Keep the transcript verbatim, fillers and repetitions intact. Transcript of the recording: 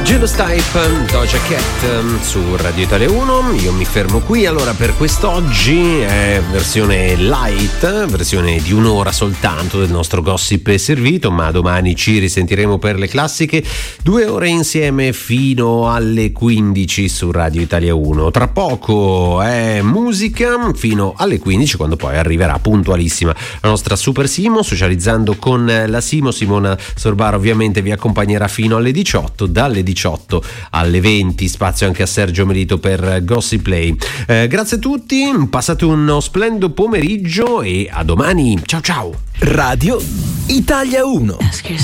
Judas Type, Doja Cat su Radio Italia uno. Io mi fermo qui. Allora, per quest'oggi è versione light, versione di un'ora soltanto del nostro gossip è servito, ma domani ci risentiremo per le classiche. Due ore insieme fino alle quindici su Radio Italia uno. Tra poco è musica fino alle quindici, quando poi arriverà puntualissima la nostra Super Simo, socializzando con la Simo. Simona Sorbara ovviamente vi accompagnerà fino alle diciotto, dalle diciotto alle venti, spazio anche a Sergio Melito per Gossip Play. Eh, grazie a tutti, passate uno splendido pomeriggio e a domani. Ciao ciao. Radio Italia uno.